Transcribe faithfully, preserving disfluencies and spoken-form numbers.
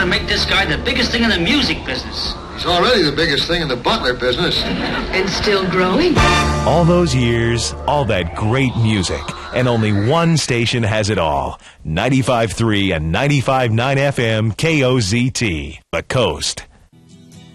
make this guy the biggest thing in the music business. He's already the biggest thing in the Butler business. And still growing. All those years, all that great music, and only one station has it all. ninety-five point three and ninety-five point nine F M K O Z T, The Coast.